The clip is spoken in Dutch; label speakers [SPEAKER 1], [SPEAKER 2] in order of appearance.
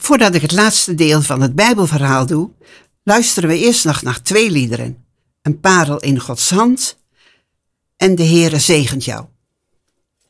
[SPEAKER 1] Voordat ik het laatste deel van het Bijbelverhaal doe, luisteren we eerst nog naar 2 liederen. Een parel in Gods hand en De Heere zegent jou.